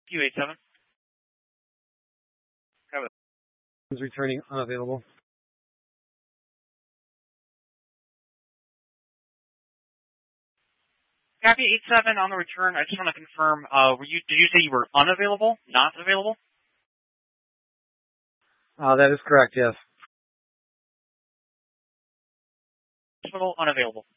Q87. Is returning unavailable. Copy 87 on the return. I just want to confirm, did you say you were unavailable, not available? That is correct, yes. Hospital, unavailable.